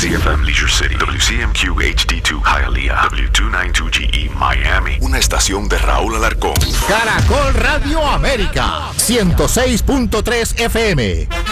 CFM Leisure City, WCMQ HD2 Hialeah, W292GE Miami. Una estación de Raúl Alarcón. Caracol Radio América, 106.3 FM.